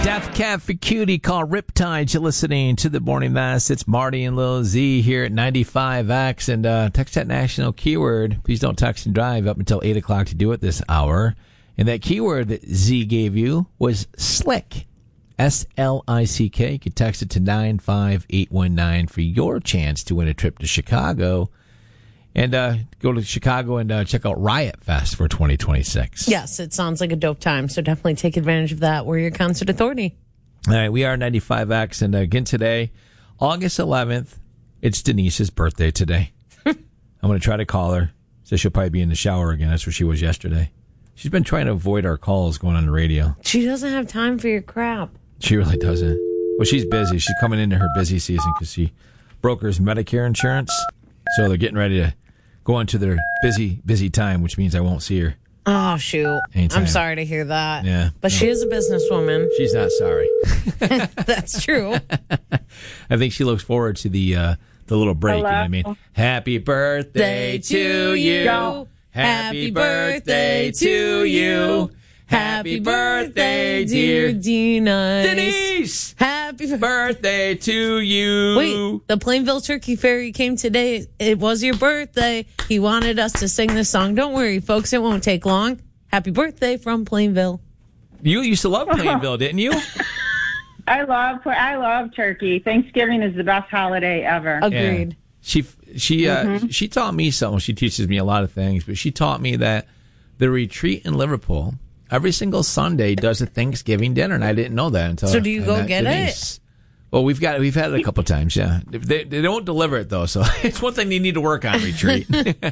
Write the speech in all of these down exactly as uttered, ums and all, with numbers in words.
Death Cab for Cutie called Riptide. You're listening to the Morning Mass. It's Marty and Lil Z here at ninety-five X. And uh, text that national keyword. Please don't text and drive up until eight o'clock to do it this hour. And that keyword that Z gave you was slick. S L I C K. You can text it to nine five eight one nine for your chance to win a trip to Chicago. And uh, go to Chicago and uh, check out Riot Fest for twenty twenty-six. Yes, it sounds like a dope time. So definitely take advantage of that. We're your concert authority. All right, we are ninety-five X. And again today, August eleventh, it's Denise's birthday today. I'm going to try to call her. So she'll probably be in the shower again. That's where she was yesterday. She's been trying to avoid our calls going on the radio. She doesn't have time for your crap. She really doesn't. Well, she's busy. She's coming into her busy season because she brokers Medicare insurance. So they're getting ready to go into their busy, busy time, which means I won't see her. Oh, shoot. Anytime. I'm sorry to hear that. Yeah. But no. she is a businesswoman. She's not sorry. That's true. I think she looks forward to the uh, the little break. You know what I mean? Happy birthday to you. Go. Happy birthday to you. Happy birthday, dear Denise. Denise. Happy Birthday to you. Wait, the Plainville Turkey Fairy came today. It was your birthday. He wanted us to sing this song. Don't worry, folks. It won't take long. Happy birthday from Plainville. You used to love Plainville, didn't you? I love I love turkey. Thanksgiving is the best holiday ever. Agreed. Yeah. She she uh, Mm-hmm. she taught me something. She teaches me a lot of things, but she taught me that the retreat in Liverpool every single Sunday does a Thanksgiving dinner, and I didn't know that until. So do you I go met get Denise. It? Well, we've got we've had it a couple times. Yeah, they they don't deliver it though, so it's one thing they need to work on. Retreat.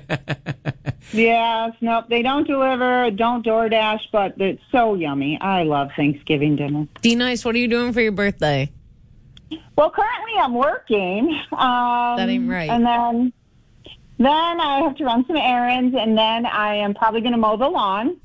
Yes, nope, they don't deliver, don't DoorDash, but it's so yummy. I love Thanksgiving dinner. D-Nice, what are you doing for your birthday? Well, currently I'm working. Um, That ain't right. And then, then I have to run some errands, and then I am probably going to mow the lawn.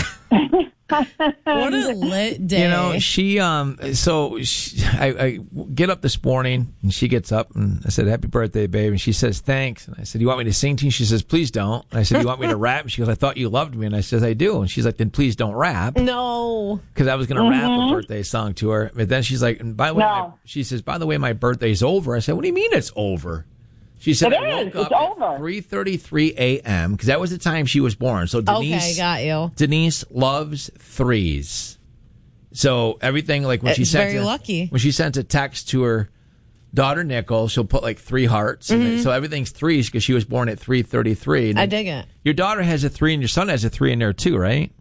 What a lit day. You know, she, um, so she, I, I get up this morning and she gets up and I said, happy birthday, babe. And she says, thanks. And I said, you want me to sing to you? She says, please don't. And I said, you want me to rap? And she goes, I thought you loved me. And I says, I do. And she's like, then please don't rap. No. Because I was going to rap Mm-hmm. a birthday song to her. But then she's like, and by the way, No. my, she says, by the way, my birthday's over. I said, what do you mean it's over? She said, It I is. woke It's up over. at three thirty-three a.m. because that was the time she was born. So Denise, Okay, got you. Denise loves threes. So everything, like when she It's sends very a, lucky. when she sends a text to her daughter Nicole, she'll put like three hearts. And then, so everything's threes because she was born at three thirty-three. I dig it. Your daughter has a three and your son has a three in there too, right?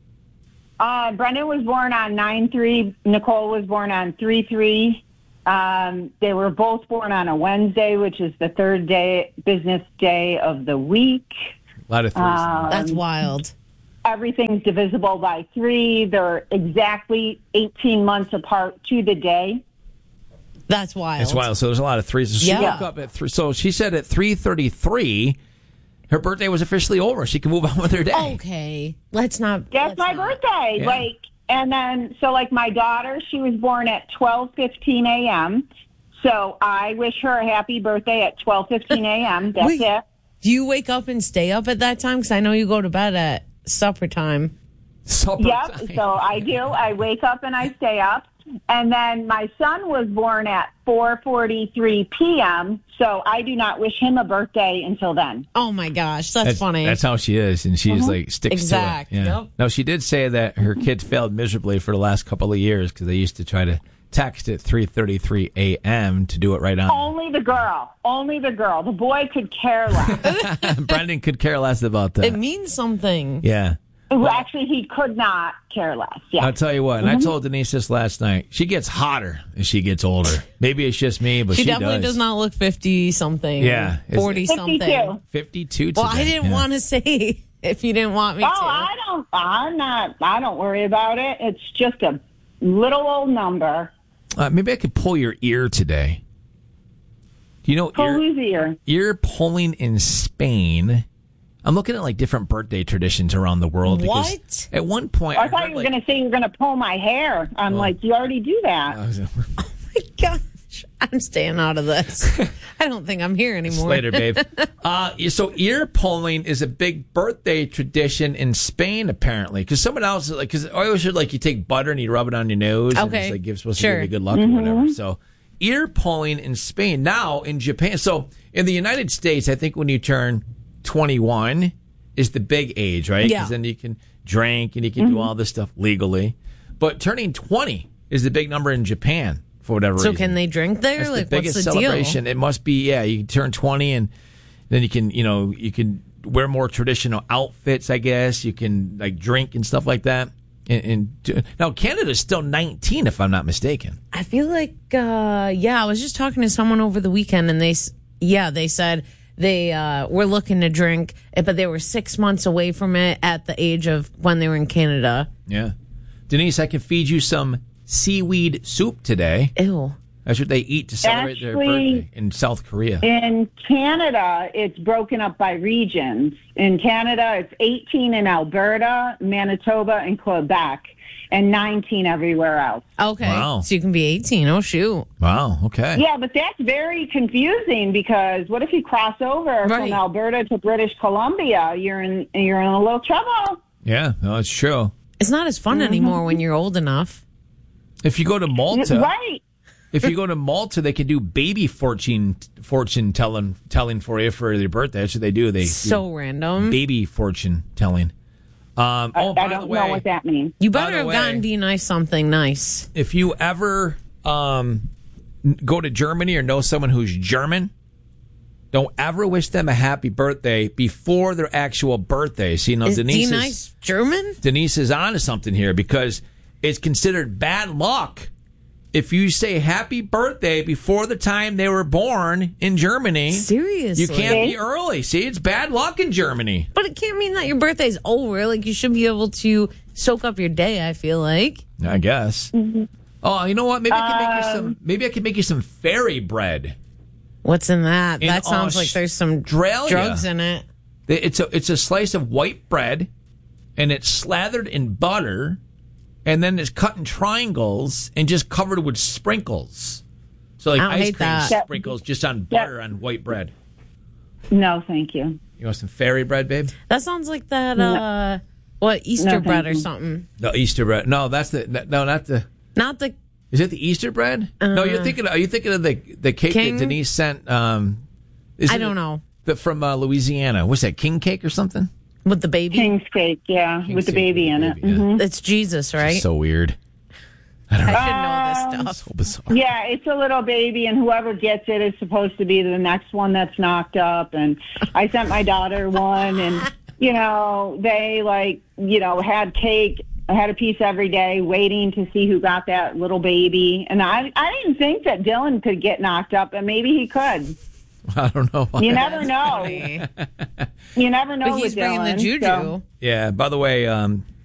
Uh, Brendan was born on nine three. Nicole was born on three three. Um, they were both born on a Wednesday, which is the third day business day of the week. A lot of threes. Um, That's wild. Everything's divisible by three. They're exactly eighteen months apart to the day. That's wild. It's wild. So there's a lot of threes. So she Yeah. woke up at three. So she said at three thirty-three, her birthday was officially over. She can move on with her day. Okay. Let's not. That's let's my not. birthday. Yeah. Like, and then, so like my daughter, she was born at twelve fifteen a.m. So I wish her a happy birthday at twelve fifteen a.m. That's Wait. it. Do you wake up and stay up at that time? Because I know you go to bed at supper time. Supper Yep. time. So I do. I wake up and I stay up. And then my son was born at four forty-three p.m., so I do not wish him a birthday until then. Oh, my gosh. That's, funny. That's how she is, and she's like sticks Exact, to it. Yeah. yep. No, she did say that her kids failed miserably for the last couple of years because they used to try to text at three thirty-three a.m. to do it right on. Only the girl. Only the girl. The boy could care less. Brendan could care less about that. it means something. Yeah. Well, actually, he could not care less. Yeah. I'll tell you what, and I told Denise this last night, she gets hotter as she gets older. Maybe it's just me, but She, she, definitely does. not look fifty-something. Yeah. forty-something. fifty-two. fifty-two today. Well, I didn't yeah. want to say if you didn't want me Oh, to. I don't. I'm not. I don't worry about it. It's just a little old number. Uh, maybe I could pull your ear today. Do you know Pull ear, whose ear? ear pulling in Spain? I'm looking at like different birthday traditions around the world. because What? At one point, I, I, thought heard, you were like, going to say you were going to pull my hair. I'm like, you already do that. Oh my gosh. I'm staying out of this. I don't think I'm here anymore. Later, babe. uh, so ear pulling is a big birthday tradition in Spain, apparently. Because someone else, like, because I always heard, like, you take butter and you rub it on your nose. And Okay. it's, like, you're supposed Sure. to give you good luck Mm-hmm. or whatever. So ear pulling in Spain. Now, in Japan. So in the United States, I think when you turn twenty-one is the big age, right? Yeah. Because then you can drink and you can do all this stuff legally. But turning twenty is the big number in Japan for whatever So reason. can they drink there? That's like, the biggest what's the celebration. deal? It must be, yeah, you turn twenty and then you can, you know, you can wear more traditional outfits, I guess. You can, like, drink and stuff like that. And, and do- now, Canada's still nineteen, if I'm not mistaken. I feel like, uh, yeah, I was just talking to someone over the weekend, and they, s- yeah, they said they uh, were looking to drink, eh, but they were six months away from it at the age of when they were in Canada. Yeah. Denise, I can feed you some seaweed soup today. Ew. That's what they eat to celebrate their Actually- birthday in South Korea. In Canada, it's broken up by regions. In Canada, it's eighteen in Alberta, Manitoba, and Quebec, and nineteen everywhere else. Okay. Wow. So you can be eighteen. Oh, shoot. Wow, okay. Yeah, but that's very confusing because what if you cross over Right. from Alberta to British Columbia? You're in you're in a little trouble. Yeah, no, it's true. It's not as fun anymore when you're old enough. If you go to Malta, Right. if you go to Malta, they can do baby fortune fortune telling telling for you for your birthday. That's what they do. They So do random. baby fortune telling. Um, oh, I by don't the way, know what that means. You By better the have way- gotten D nice something nice. if you ever um, n- go to Germany or know someone who's German, don't ever wish them a happy birthday before their actual birthday. See, you know, Is Denise D is, nice German? Denise is on to something here because it's considered bad luck if you say happy birthday before the time they were born in Germany. Seriously. You can't be early. See, it's bad luck in Germany. But it can't mean that your birthday's over. Like, you should be able to soak up your day, I feel like. I guess. Mm-hmm. Oh, you know what? Maybe I can make you Um, some. Maybe I can make you some fairy bread. What's in that? In that sounds like there's some Australia. drugs in it. It's a it's a slice of white bread, and it's slathered in butter, and then it's cut in triangles and just covered with sprinkles. So like I don't ice hate cream that. sprinkles just on butter on white bread. No, thank you. You want some fairy bread, babe? That sounds like that, uh, what, Easter No, bread thank or you. something. The Easter bread. No, that's the no, not the. Not the, Is it the Easter bread? no, you're thinking. Are you thinking of the the cake King? that Denise sent? Um, is I it don't know. The, from uh, Louisiana. What's that? King cake or something? With the baby. King's cake, yeah, with the cake baby in it. baby, yeah. Mhm. It's Jesus, right? So weird. I don't know. I should know this stuff. So bizarre. Yeah, it's a little baby, and whoever gets it is supposed to be the next one that's knocked up. And I sent my daughter one, and, you know, they, like, you know, had cake. I had a piece every day waiting to see who got that little baby. And I I didn't think that Dylan could get knocked up, and maybe he could. I don't know. You never know. Funny. You never know But he's with bringing the Dylan, juju. so- Yeah. By the way, um,